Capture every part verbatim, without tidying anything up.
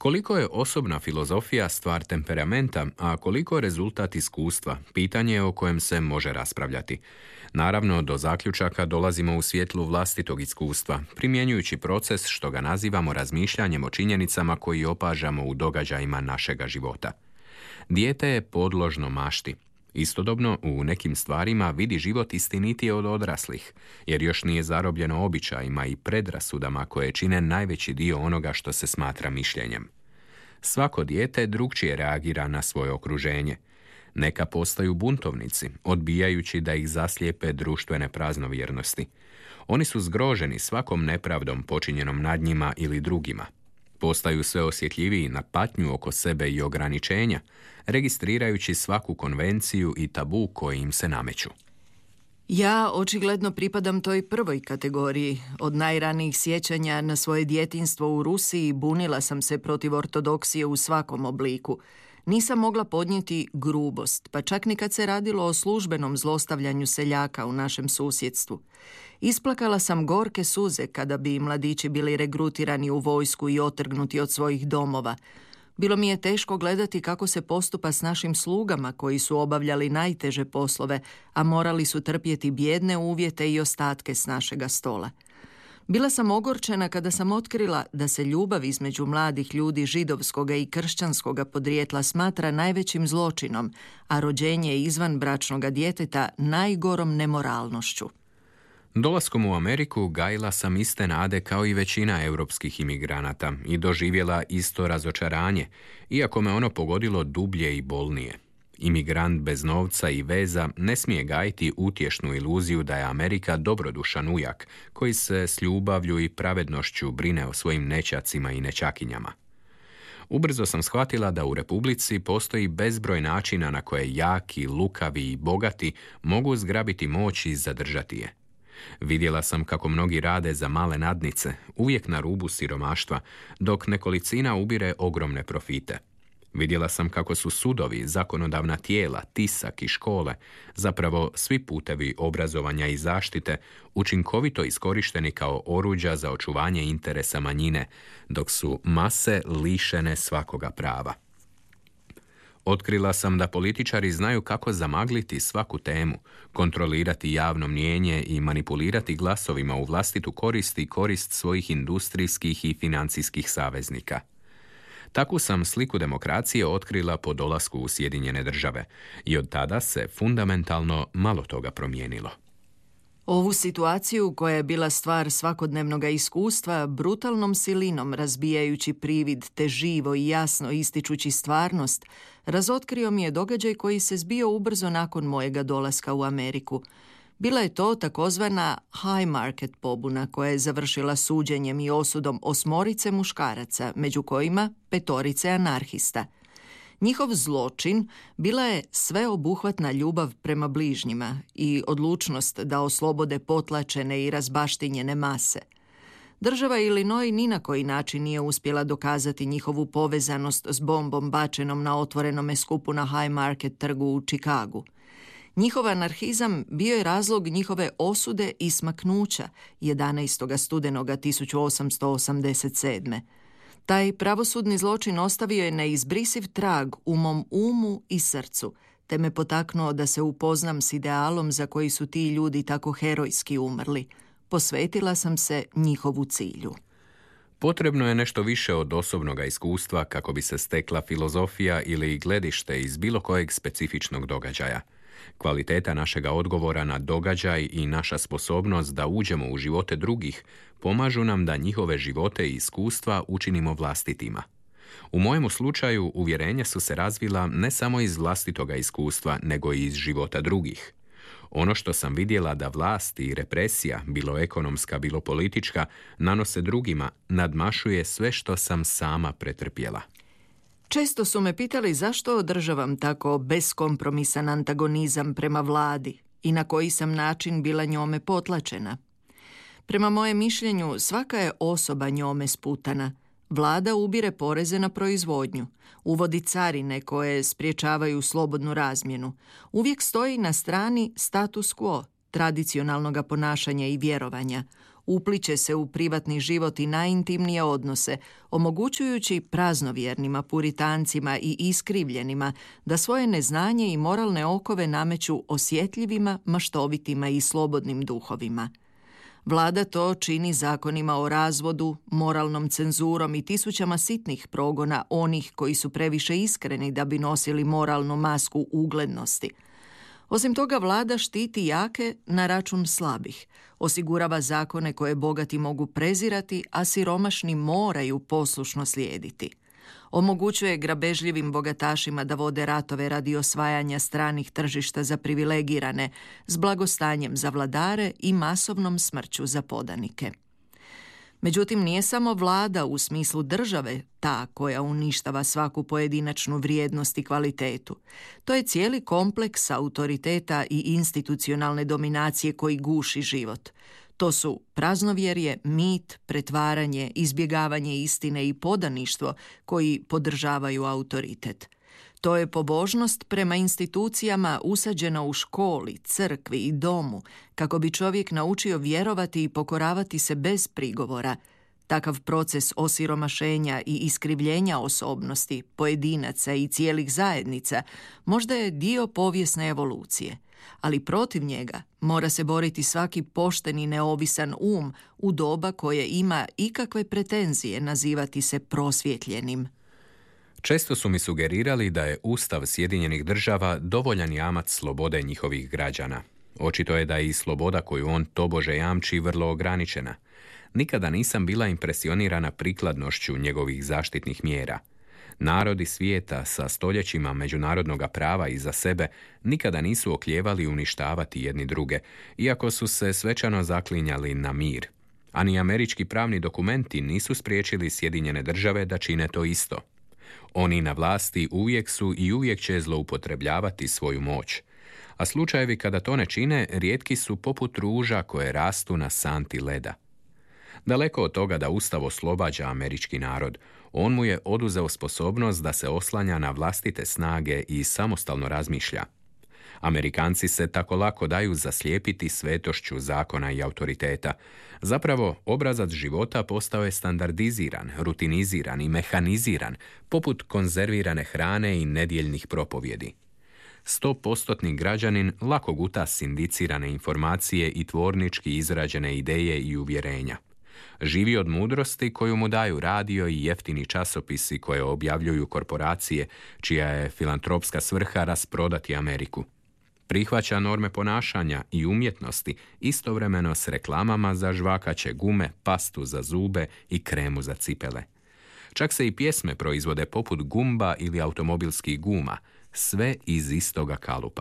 Koliko je osobna filozofija stvar temperamenta, a koliko rezultat iskustva, pitanje je o kojem se može raspravljati. Naravno, do zaključaka dolazimo u svjetlu vlastitog iskustva, primjenjujući proces što ga nazivamo razmišljanjem o činjenicama koji opažamo u događajima našega života. Dijete je podložno mašti. Istodobno, u nekim stvarima vidi život istinitije od odraslih, jer još nije zarobljeno običajima i predrasudama koje čine najveći dio onoga što se smatra mišljenjem. Svako dijete drukčije reagira na svoje okruženje. Neka postaju buntovnici, odbijajući da ih zaslijepe društvene praznovjernosti. Oni su zgroženi svakom nepravdom počinjenom nad njima ili drugima. Postaju sve osjetljiviji na patnju oko sebe i ograničenja, registrirajući svaku konvenciju i tabu koji im se nameću. Ja očigledno pripadam toj prvoj kategoriji. Od najranijih sjećanja na svoje djetinjstvo u Rusiji bunila sam se protiv ortodoksije u svakom obliku. Nisam mogla podnijeti grubost, pa čak ni kad se radilo o službenom zlostavljanju seljaka u našem susjedstvu. Isplakala sam gorke suze kada bi mladići bili regrutirani u vojsku i otrgnuti od svojih domova. Bilo mi je teško gledati kako se postupa s našim slugama koji su obavljali najteže poslove, a morali su trpjeti bijedne uvjete i ostatke s našega stola. Bila sam ogorčena kada sam otkrila da se ljubav između mladih ljudi židovskoga i kršćanskoga podrijetla smatra najvećim zločinom, a rođenje izvanbračnoga djeteta najgorom nemoralnošću. Dolaskom u Ameriku gajila sam iste nade kao i većina europskih imigranata i doživjela isto razočaranje, iako me ono pogodilo dublje i bolnije. Imigrant bez novca i veza ne smije gajiti utješnu iluziju da je Amerika dobrodušan ujak koji se s ljubavlju i pravednošću brine o svojim nećacima i nećakinjama. Ubrzo sam shvatila da u Republici postoji bezbroj načina na koje jaki, lukavi i bogati mogu zgrabiti moć i zadržati je. Vidjela sam kako mnogi rade za male nadnice, uvijek na rubu siromaštva, dok nekolicina ubire ogromne profite. Vidjela sam kako su sudovi, zakonodavna tijela, tisak i škole, zapravo svi putevi obrazovanja i zaštite, učinkovito iskorišteni kao oruđa za očuvanje interesa manjine, dok su mase lišene svakoga prava. Otkrila sam da političari znaju kako zamagliti svaku temu, kontrolirati javno mnijenje i manipulirati glasovima u vlastitu korist i korist svojih industrijskih i financijskih saveznika. Takvu sam sliku demokracije otkrila po dolasku u Sjedinjene države i od tada se fundamentalno malo toga promijenilo. Ovu situaciju, koja je bila stvar svakodnevnog iskustva, brutalnom silinom razbijajući privid te živo i jasno ističući stvarnost, razotkrio mi je događaj koji se zbio ubrzo nakon mojega dolaska u Ameriku. Bila je to takozvana high market pobuna koja je završila suđenjem i osudom osmorice muškaraca, među kojima petorice anarhista. Njihov zločin bila je sveobuhvatna ljubav prema bližnjima i odlučnost da oslobode potlačene i razbaštinjene mase. Država Illinois ni na koji način nije uspjela dokazati njihovu povezanost s bombom bačenom na otvorenome skupu na High Market trgu u Chicagu. Njihov anarhizam bio je razlog njihove osude i smaknuća jedanaestog studenoga tisuću osamsto osamdeset sedme. Taj pravosudni zločin ostavio je neizbrisiv trag u mom umu i srcu, te me potaknuo da se upoznam s idealom za koji su ti ljudi tako herojski umrli. Posvetila sam se njihovu cilju. Potrebno je nešto više od osobnog iskustva kako bi se stekla filozofija ili gledište iz bilo kojeg specifičnog događaja. Kvaliteta našega odgovora na događaj i naša sposobnost da uđemo u živote drugih pomažu nam da njihove živote i iskustva učinimo vlastitima. U mojemu slučaju uvjerenja su se razvila ne samo iz vlastitoga iskustva, nego i iz života drugih. Ono što sam vidjela da vlast i represija, bilo ekonomska, bilo politička, nanose drugima, nadmašuje sve što sam sama pretrpjela. Često su me pitali zašto održavam tako beskompromisan antagonizam prema vladi i na koji sam način bila njome potlačena. Prema mojem mišljenju, svaka je osoba njome sputana. Vlada ubire poreze na proizvodnju, uvodi carine koje spriječavaju slobodnu razmjenu, uvijek stoji na strani status quo, tradicionalnog ponašanja i vjerovanja, upliće se u privatni život i najintimnije odnose, omogućujući praznovjernima, puritancima i iskrivljenima da svoje neznanje i moralne okove nameću osjetljivima, maštovitima i slobodnim duhovima. Vlada to čini zakonima o razvodu, moralnom cenzurom i tisućama sitnih progona onih koji su previše iskreni da bi nosili moralnu masku uglednosti. Osim toga, vlada štiti jake na račun slabih, osigurava zakone koje bogati mogu prezirati, a siromašni moraju poslušno slijediti. Omogućuje grabežljivim bogatašima da vode ratove radi osvajanja stranih tržišta za privilegirane, s blagostanjem za vladare i masovnom smrću za podanike. Međutim, nije samo vlada u smislu države ta koja uništava svaku pojedinačnu vrijednost i kvalitetu. To je cijeli kompleks autoriteta i institucionalne dominacije koji guši život. To su praznovjerje, mit, pretvaranje, izbjegavanje istine i podaništvo koji podržavaju autoritet. To je pobožnost prema institucijama usađena u školi, crkvi i domu, kako bi čovjek naučio vjerovati i pokoravati se bez prigovora. Takav proces osiromašenja i iskrivljenja osobnosti, pojedinaca i cijelih zajednica možda je dio povijesne evolucije, ali protiv njega mora se boriti svaki pošten i neovisan um u doba koje ima ikakve pretenzije nazivati se prosvjetljenim. Često su mi sugerirali da je Ustav Sjedinjenih Država dovoljan jamac slobode njihovih građana. Očito je da je i sloboda koju on tobože jamči vrlo ograničena. Nikada nisam bila impresionirana prikladnošću njegovih zaštitnih mjera. Narodi svijeta sa stoljećima međunarodnog prava iza sebe nikada nisu oklijevali uništavati jedni druge, iako su se svečano zaklinjali na mir. A ni američki pravni dokumenti nisu spriječili Sjedinjene Države da čine to isto. Oni na vlasti uvijek su i uvijek će zloupotrebljavati svoju moć. A slučajevi kada to ne čine rijetki su poput ruža koje rastu na santi leda. Daleko od toga da Ustav oslobađa američki narod, on mu je oduzeo sposobnost da se oslanja na vlastite snage i samostalno razmišlja. Amerikanci se tako lako daju zaslijepiti svetošću zakona i autoriteta. Zapravo, obrazac života postao je standardiziran, rutiniziran i mehaniziran, poput konzervirane hrane i nedjeljnih propovjedi. Stopostotni građanin lako guta sindicirane informacije i tvornički izrađene ideje i uvjerenja. Živi od mudrosti koju mu daju radio i jeftini časopisi koje objavljuju korporacije, čija je filantropska svrha rasprodati Ameriku. Prihvaća norme ponašanja i umjetnosti istovremeno s reklamama za žvakaće gume, pastu za zube i kremu za cipele. Čak se i pjesme proizvode poput gumba ili automobilskih guma, sve iz istoga kalupa.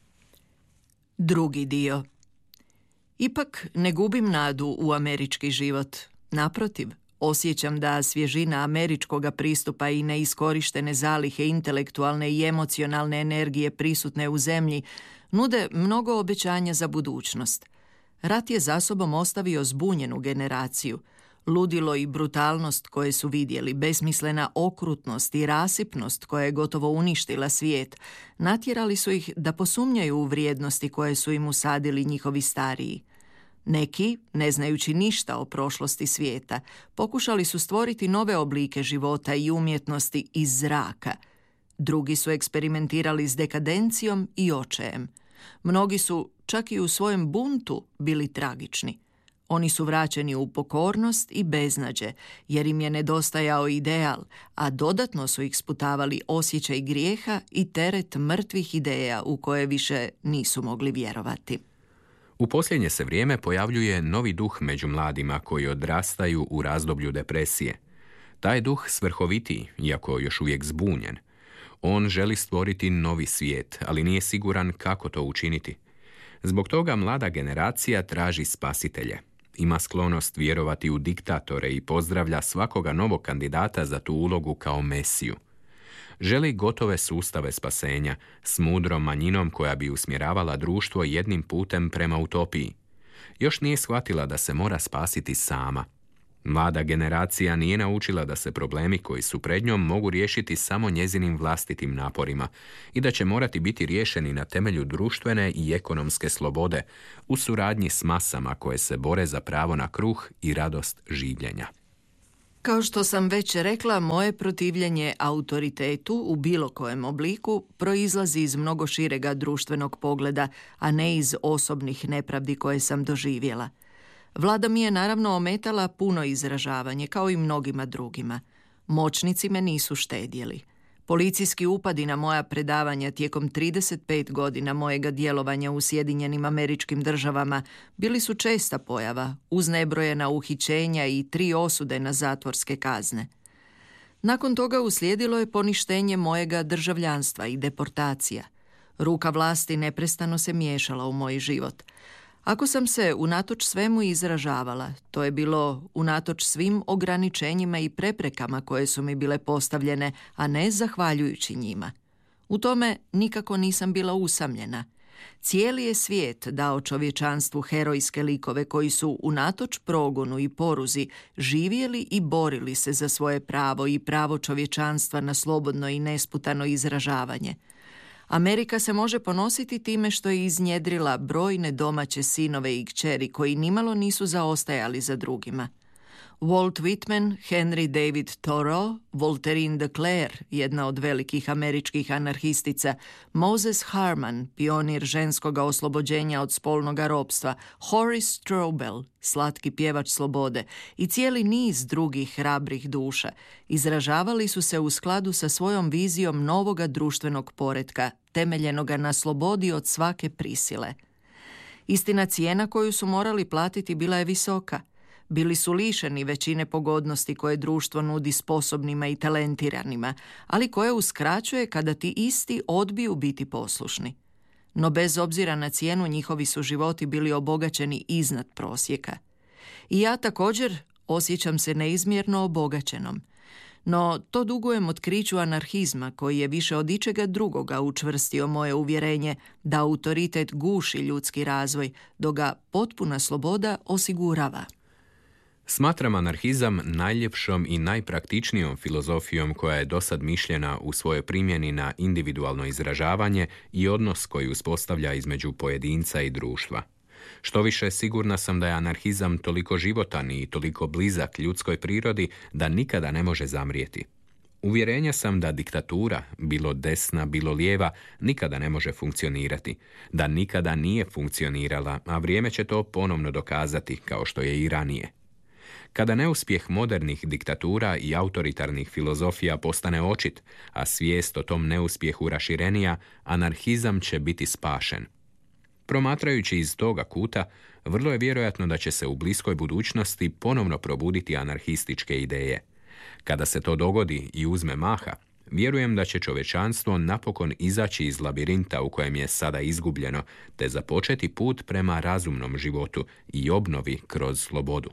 Drugi dio. Ipak ne gubim nadu u američki život. Naprotiv, osjećam da svježina američkoga pristupa i neiskorištene zalihe intelektualne i emocionalne energije prisutne u zemlji nude mnogo obećanja za budućnost. Rat je za sobom ostavio zbunjenu generaciju. Ludilo i brutalnost koje su vidjeli, besmislena okrutnost i rasipnost koja je gotovo uništila svijet, natjerali su ih da posumnjaju u vrijednosti koje su im usadili njihovi stariji. Neki, ne znajući ništa o prošlosti svijeta, pokušali su stvoriti nove oblike života i umjetnosti iz zraka. Drugi su eksperimentirali s dekadencijom i očajem. Mnogi su, čak i u svojem buntu, bili tragični. Oni su vraćeni u pokornost i beznađe, jer im je nedostajao ideal, a dodatno su ih sputavali osjećaj grijeha i teret mrtvih ideja u koje više nisu mogli vjerovati. U posljednje se vrijeme pojavljuje novi duh među mladima koji odrastaju u razdoblju depresije. Taj duh svrhovitiji, iako još uvijek zbunjen. On želi stvoriti novi svijet, ali nije siguran kako to učiniti. Zbog toga mlada generacija traži spasitelje. Ima sklonost vjerovati u diktatore i pozdravlja svakoga novog kandidata za tu ulogu kao mesiju. Želi gotove sustave spasenja s mudrom manjinom koja bi usmjeravala društvo jednim putem prema utopiji. Još nije shvatila da se mora spasiti sama. Mlada generacija nije naučila da se problemi koji su pred njom mogu riješiti samo njezinim vlastitim naporima i da će morati biti riješeni na temelju društvene i ekonomske slobode u suradnji s masama koje se bore za pravo na kruh i radost življenja. Kao što sam već rekla, moje protivljenje autoritetu u bilo kojem obliku proizlazi iz mnogo širega društvenog pogleda, a ne iz osobnih nepravdi koje sam doživjela. Vlada mi je naravno ometala puno izražavanje, kao i mnogima drugima. Moćnici me nisu štedjeli. Policijski upadi na moja predavanja tijekom trideset pet godina mojega djelovanja u Sjedinjenim Američkim Državama bili su česta pojava, uz nebrojena uhićenja i tri osude na zatvorske kazne. Nakon toga uslijedilo je poništenje mojega državljanstva i deportacija. Ruka vlasti neprestano se miješala u moj život. Ako sam se unatoč svemu izražavala, to je bilo unatoč svim ograničenjima i preprekama koje su mi bile postavljene, a ne zahvaljujući njima. U tome nikako nisam bila usamljena. Cijeli je svijet dao čovječanstvu herojske likove koji su unatoč progonu i poruzi živjeli i borili se za svoje pravo i pravo čovječanstva na slobodno i nesputano izražavanje. Amerika se može ponositi time što je iznjedrila brojne domaće sinove i kćeri koji nimalo nisu zaostajali za drugima. Walt Whitman, Henry David Thoreau, Voltairine de Cleyre, jedna od velikih američkih anarhistica, Moses Harman, pionir ženskog oslobođenja od spolnog ropstva, Horace Strobel, slatki pjevač slobode i cijeli niz drugih hrabrih duša izražavali su se u skladu sa svojom vizijom novoga društvenog poretka, temeljenoga na slobodi od svake prisile. Istina, cijena koju su morali platiti bila je visoka. Bili su lišeni većine pogodnosti koje društvo nudi sposobnima i talentiranima, ali koje uskraćuje kada ti isti odbiju biti poslušni. No bez obzira na cijenu njihovi su životi bili obogaćeni iznad prosjeka. I ja također osjećam se neizmjerno obogaćenom. No to dugujem otkriću anarhizma koji je više od ičega drugoga učvrstio moje uvjerenje da autoritet guši ljudski razvoj, dok ga potpuna sloboda osigurava. Smatram anarhizam najljepšom i najpraktičnijom filozofijom koja je dosad mišljena u svojoj primjeni na individualno izražavanje i odnos koji uspostavlja između pojedinca i društva. Štoviše, sigurna sam da je anarhizam toliko životan i toliko blizak ljudskoj prirodi da nikada ne može zamrijeti. Uvjerenja sam da diktatura, bilo desna, bilo lijeva, nikada ne može funkcionirati, da nikada nije funkcionirala, a vrijeme će to ponovno dokazati, kao što je i ranije. Kada neuspjeh modernih diktatura i autoritarnih filozofija postane očit, a svijest o tom neuspjehu raširenija, anarhizam će biti spašen. Promatrajući iz toga kuta, vrlo je vjerojatno da će se u bliskoj budućnosti ponovno probuditi anarhističke ideje. Kada se to dogodi i uzme maha, vjerujem da će čovječanstvo napokon izaći iz labirinta u kojem je sada izgubljeno, te započeti put prema razumnom životu i obnovi kroz slobodu.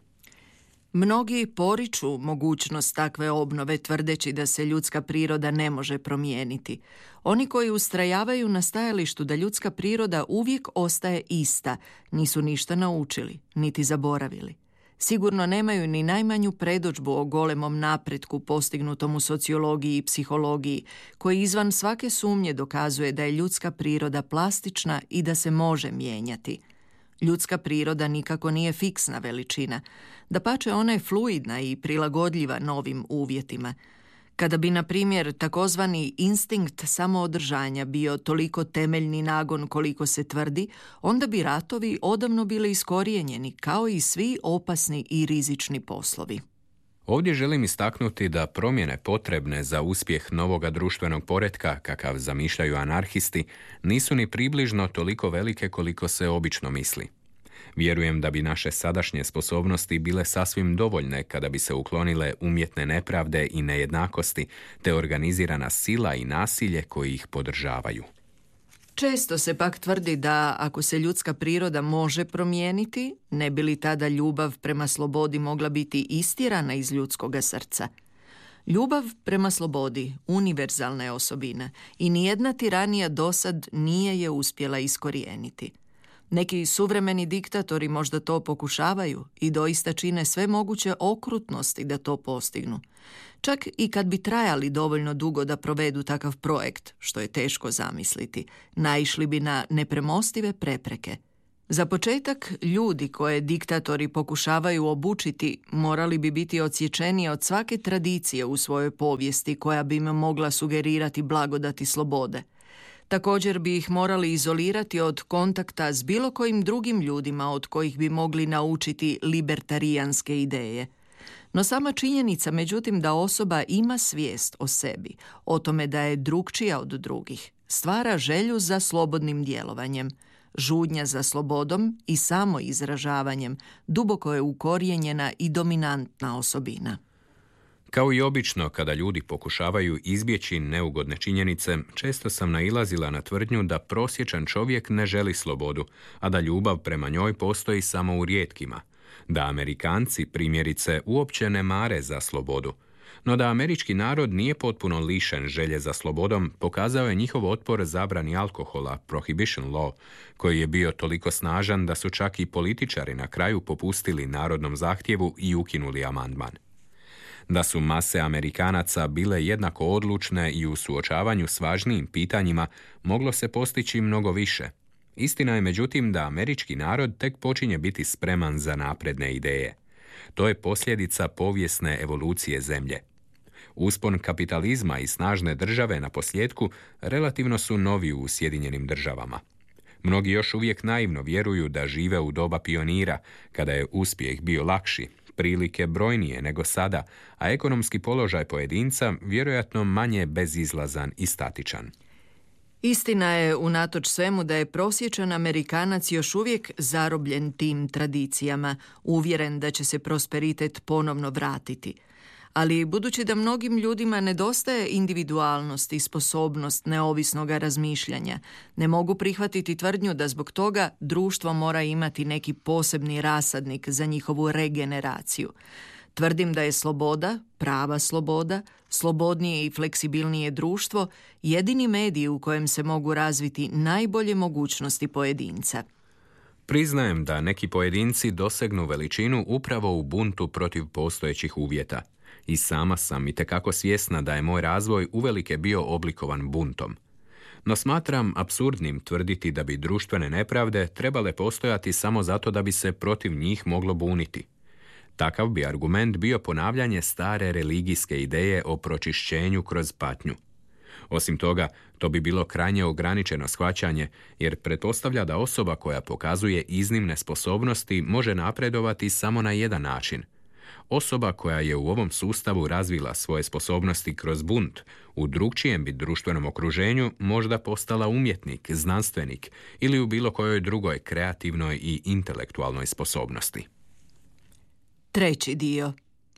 Mnogi poriču mogućnost takve obnove tvrdeći da se ljudska priroda ne može promijeniti. Oni koji ustrajavaju na stajalištu da ljudska priroda uvijek ostaje ista, nisu ništa naučili, niti zaboravili. Sigurno nemaju ni najmanju predodžbu o golemom napretku postignutom u sociologiji i psihologiji, koji izvan svake sumnje dokazuje da je ljudska priroda plastična i da se može mijenjati. Ljudska priroda nikako nije fiksna veličina, dapače ona je fluidna i prilagodljiva novim uvjetima. Kada bi, na primjer, takozvani instinkt samoodržanja bio toliko temeljni nagon koliko se tvrdi, onda bi ratovi odavno bili iskorijenjeni, kao i svi opasni i rizični poslovi. Ovdje želim istaknuti da promjene potrebne za uspjeh novoga društvenog poretka, kakav zamišljaju anarhisti, nisu ni približno toliko velike koliko se obično misli. Vjerujem da bi naše sadašnje sposobnosti bile sasvim dovoljne kada bi se uklonile umjetne nepravde i nejednakosti, te organizirana sila i nasilje koji ih podržavaju. Često se pak tvrdi da ako se ljudska priroda može promijeniti, ne bi li tada ljubav prema slobodi mogla biti istirana iz ljudskoga srca. Ljubav prema slobodi univerzalna je osobina i nijedna tiranija dosad nije je uspjela iskorijeniti. Neki suvremeni diktatori možda to pokušavaju i doista čine sve moguće okrutnosti da to postignu. Čak i kad bi trajali dovoljno dugo da provedu takav projekt, što je teško zamisliti, naišli bi na nepremostive prepreke. Za početak, ljudi koje diktatori pokušavaju obučiti morali bi biti odsječeni od svake tradicije u svojoj povijesti koja bi im mogla sugerirati blagodati slobode. Također bi ih morali izolirati od kontakta s bilo kojim drugim ljudima od kojih bi mogli naučiti libertarijanske ideje. No sama činjenica, međutim, da osoba ima svijest o sebi, o tome da je drukčija od drugih, stvara želju za slobodnim djelovanjem. Žudnja za slobodom i samoizražavanjem duboko je ukorijenjena i dominantna osobina. Kao i obično, kada ljudi pokušavaju izbjeći neugodne činjenice, često sam nailazila na tvrdnju da prosječan čovjek ne želi slobodu, a da ljubav prema njoj postoji samo u rijetkima. Da Amerikanci, primjerice, uopće ne mare za slobodu. No da američki narod nije potpuno lišen želje za slobodom, pokazao je njihov otpor zabrani alkohola, prohibition law, koji je bio toliko snažan da su čak i političari na kraju popustili narodnom zahtjevu i ukinuli amandman. Da su mase Amerikanaca bile jednako odlučne i u suočavanju s važnijim pitanjima, moglo se postići mnogo više. Istina je međutim da američki narod tek počinje biti spreman za napredne ideje. To je posljedica povijesne evolucije zemlje. Uspon kapitalizma i snažne države na posljedku relativno su novi u Sjedinjenim državama. Mnogi još uvijek naivno vjeruju da žive u doba pionira, kada je uspjeh bio lakši, prilike brojnije nego sada, a ekonomski položaj pojedinca vjerojatno manje bezizlazan i statičan. Istina je unatoč svemu da je prosječan Amerikanac još uvijek zarobljen tim tradicijama, uvjeren da će se prosperitet ponovno vratiti. Ali budući da mnogim ljudima nedostaje individualnost i sposobnost neovisnog razmišljanja, ne mogu prihvatiti tvrdnju da zbog toga društvo mora imati neki posebni rasadnik za njihovu regeneraciju. Tvrdim da je sloboda, prava sloboda, slobodnije i fleksibilnije društvo jedini medij u kojem se mogu razviti najbolje mogućnosti pojedinca. Priznajem da neki pojedinci dosegnu veličinu upravo u buntu protiv postojećih uvjeta. I sama sam itekako svjesna da je moj razvoj uvelike bio oblikovan buntom. No smatram apsurdnim tvrditi da bi društvene nepravde trebale postojati samo zato da bi se protiv njih moglo buniti. Takav bi argument bio ponavljanje stare religijske ideje o pročišćenju kroz patnju. Osim toga, to bi bilo krajnje ograničeno shvaćanje, jer pretpostavlja da osoba koja pokazuje iznimne sposobnosti može napredovati samo na jedan način. Osoba koja je u ovom sustavu razvila svoje sposobnosti kroz bunt, u drugčijem bi društvenom okruženju možda postala umjetnik, znanstvenik ili u bilo kojoj drugoj kreativnoj i intelektualnoj sposobnosti. Treći dio.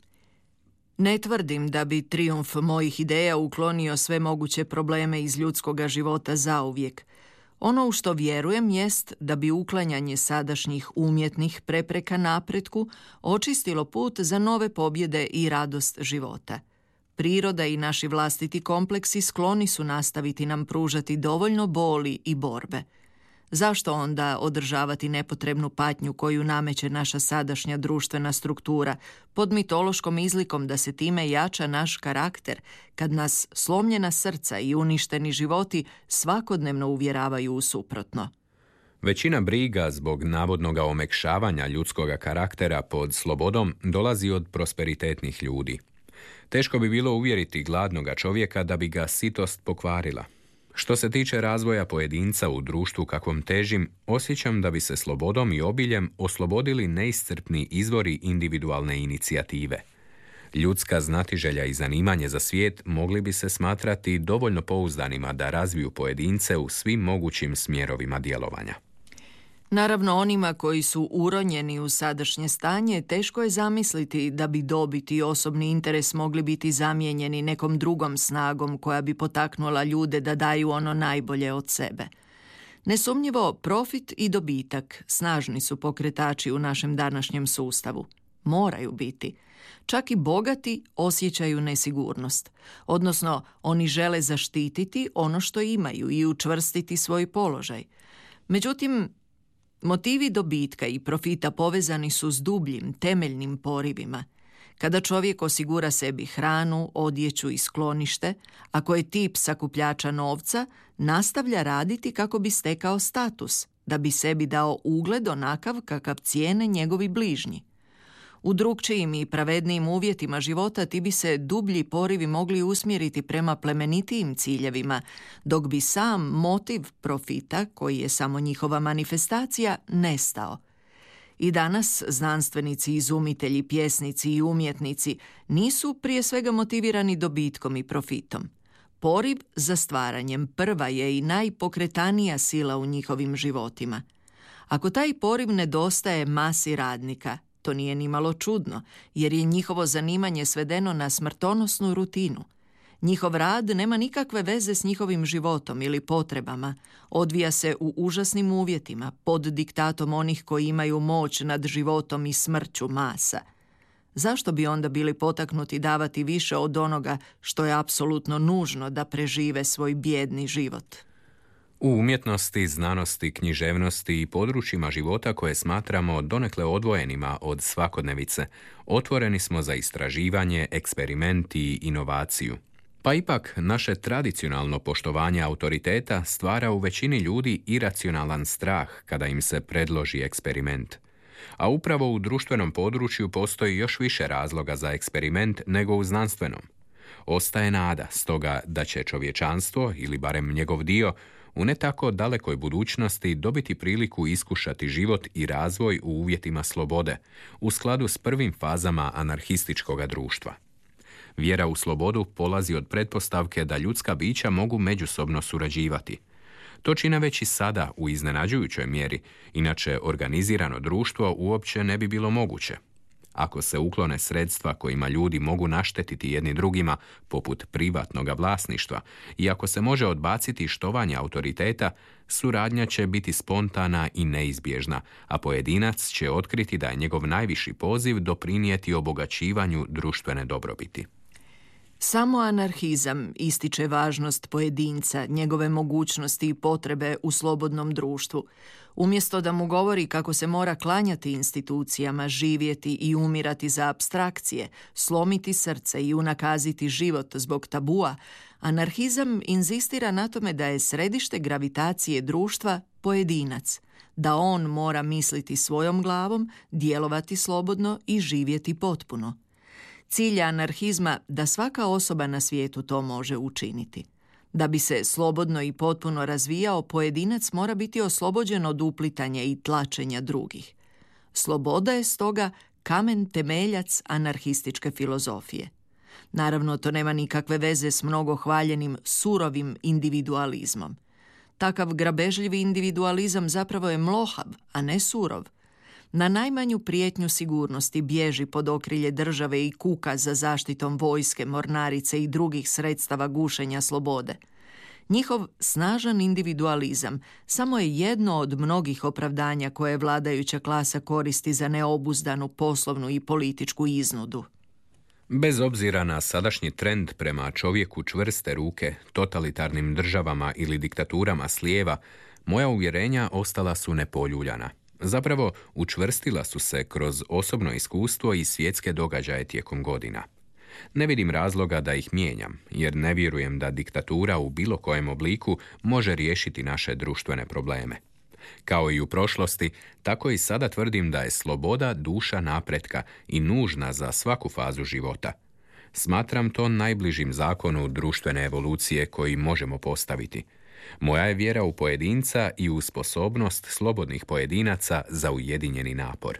Ne tvrdim da bi trijumf mojih ideja uklonio sve moguće probleme iz ljudskoga života zauvijek. Ono u što vjerujem jest da bi uklanjanje sadašnjih umjetnih prepreka napretku očistilo put za nove pobjede i radost života. Priroda i naši vlastiti kompleksi skloni su nastaviti nam pružati dovoljno boli i borbe. Zašto onda održavati nepotrebnu patnju koju nameće naša sadašnja društvena struktura pod mitološkom izlikom da se time jača naš karakter, kad nas slomljena srca i uništeni životi svakodnevno uvjeravaju u suprotno? Većina briga zbog navodnoga omekšavanja ljudskoga karaktera pod slobodom dolazi od prosperitetnih ljudi. Teško bi bilo uvjeriti gladnoga čovjeka da bi ga sitost pokvarila. Što se tiče razvoja pojedinca u društvu kakvom težim, osjećam da bi se slobodom i obiljem oslobodili neiscrpni izvori individualne inicijative. Ljudska znatiželja i zanimanje za svijet mogli bi se smatrati dovoljno pouzdanima da razviju pojedince u svim mogućim smjerovima djelovanja. Naravno, onima koji su uronjeni u sadašnje stanje, teško je zamisliti da bi dobit i osobni interes mogli biti zamijenjeni nekom drugom snagom koja bi potaknula ljude da daju ono najbolje od sebe. Nesumnjivo, profit i dobitak snažni su pokretači u našem današnjem sustavu. Moraju biti. Čak i bogati osjećaju nesigurnost. Odnosno, oni žele zaštititi ono što imaju i učvrstiti svoj položaj. Međutim, Motivi dobitka i profita povezani su s dubljim, temeljnim porivima. Kada čovjek osigura sebi hranu, odjeću i sklonište, ako je tip sakupljača novca, nastavlja raditi kako bi stekao status, da bi sebi dao ugled onakav kakav cijene njegovi bližnji. U drukčijim i pravednijim uvjetima života ti bi se dublji porivi mogli usmjeriti prema plemenitijim ciljevima, dok bi sam motiv profita, koji je samo njihova manifestacija, nestao. I danas znanstvenici, izumitelji, pjesnici i umjetnici nisu prije svega motivirani dobitkom i profitom. Poriv za stvaranjem prva je i najpokretanija sila u njihovim životima. Ako taj poriv nedostaje masi radnika, to nije ni malo čudno, jer je njihovo zanimanje svedeno na smrtonosnu rutinu. Njihov rad nema nikakve veze s njihovim životom ili potrebama. Odvija se u užasnim uvjetima, pod diktatom onih koji imaju moć nad životom i smrću masa. Zašto bi onda bili potaknuti davati više od onoga što je apsolutno nužno da prežive svoj bijedni život? U umjetnosti, znanosti, književnosti i područjima života koje smatramo donekle odvojenima od svakodnevice, otvoreni smo za istraživanje, eksperiment i inovaciju. Pa ipak, naše tradicionalno poštovanje autoriteta stvara u većini ljudi iracionalan strah kada im se predloži eksperiment. A upravo u društvenom području postoji još više razloga za eksperiment nego u znanstvenom. Ostaje nada, stoga da će čovječanstvo, ili barem njegov dio, u ne tako dalekoj budućnosti dobiti priliku iskušati život i razvoj u uvjetima slobode, u skladu s prvim fazama anarhističkog društva. Vjera u slobodu polazi od pretpostavke da ljudska bića mogu međusobno surađivati. To čine već i sada u iznenađujućoj mjeri, inače organizirano društvo uopće ne bi bilo moguće. Ako se uklone sredstva kojima ljudi mogu naštetiti jedni drugima, poput privatnoga vlasništva, i ako se može odbaciti štovanje autoriteta, suradnja će biti spontana i neizbježna, a pojedinac će otkriti da je njegov najviši poziv doprinijeti obogaćivanju društvene dobrobiti. Samo anarhizam ističe važnost pojedinca, njegove mogućnosti i potrebe u slobodnom društvu. Umjesto da mu govori kako se mora klanjati institucijama, živjeti i umirati za apstrakcije, slomiti srce i unakaziti život zbog tabua, anarhizam inzistira na tome da je središte gravitacije društva pojedinac, da on mora misliti svojom glavom, djelovati slobodno i živjeti potpuno. Cilj je anarhizma da svaka osoba na svijetu to može učiniti. Da bi se slobodno i potpuno razvijao, pojedinac mora biti oslobođen od uplitanja i tlačenja drugih. Sloboda je stoga kamen temeljac anarhističke filozofije. Naravno, to nema nikakve veze s mnogo hvaljenim surovim individualizmom. Takav grabežljivi individualizam zapravo je mlohav, a ne surov. Na najmanju prijetnju sigurnosti bježi pod okrilje države i kuka za zaštitom vojske, mornarice i drugih sredstava gušenja slobode. Njihov snažan individualizam samo je jedno od mnogih opravdanja koje vladajuća klasa koristi za neobuzdanu poslovnu i političku iznudu. Bez obzira na sadašnji trend prema čovjeku čvrste ruke, totalitarnim državama ili diktaturama s lijeva, moja uvjerenja ostala su nepoljuljana. Zapravo, učvrstila su se kroz osobno iskustvo i svjetske događaje tijekom godina. Ne vidim razloga da ih mijenjam, jer ne vjerujem da diktatura u bilo kojem obliku može riješiti naše društvene probleme. Kao i u prošlosti, tako i sada tvrdim da je sloboda duša napretka i nužna za svaku fazu života. Smatram to najbližim zakonu društvene evolucije koji možemo postaviti. Moja je vjera u pojedinca i u sposobnost slobodnih pojedinaca za ujedinjeni napor.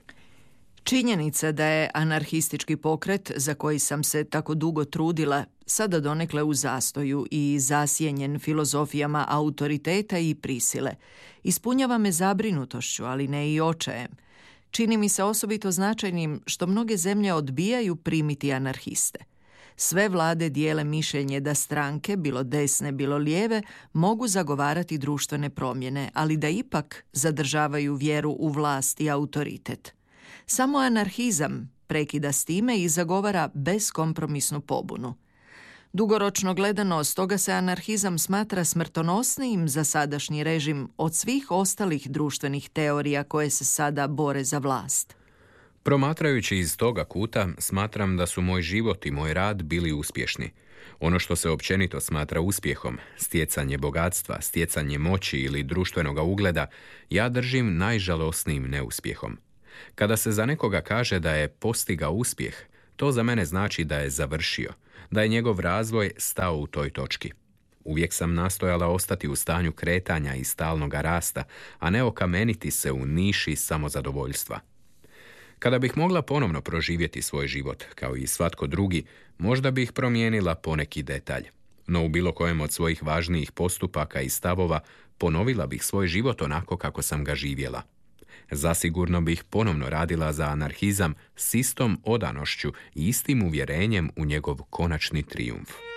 Činjenica da je anarhistički pokret, za koji sam se tako dugo trudila, sada donekle u zastoju i zasjenjen filozofijama autoriteta i prisile, ispunjava me zabrinutošću, ali ne i očajem. Čini mi se osobito značajnim što mnoge zemlje odbijaju primiti anarhiste. Sve vlade dijele mišljenje da stranke, bilo desne, bilo lijeve, mogu zagovarati društvene promjene, ali da ipak zadržavaju vjeru u vlast i autoritet. Samo anarhizam prekida s time i zagovara beskompromisnu pobunu. Dugoročno gledano, stoga se anarhizam smatra smrtonosnijim za sadašnji režim od svih ostalih društvenih teorija koje se sada bore za vlast. Promatrajući iz toga kuta, smatram da su moj život i moj rad bili uspješni. Ono što se općenito smatra uspjehom, stjecanje bogatstva, stjecanje moći ili društvenoga ugleda, ja držim najžalosnijim neuspjehom. Kada se za nekoga kaže da je postigao uspjeh, to za mene znači da je završio, da je njegov razvoj stao u toj točki. Uvijek sam nastojala ostati u stanju kretanja i stalnoga rasta, a ne okameniti se u niši samozadovoljstva. Kada bih mogla ponovno proživjeti svoj život, kao i svatko drugi, možda bih promijenila poneki detalj. No u bilo kojem od svojih važnijih postupaka i stavova ponovila bih svoj život onako kako sam ga živjela. Zasigurno bih ponovno radila za anarhizam s istom odanošću i istim uvjerenjem u njegov konačni trijumf.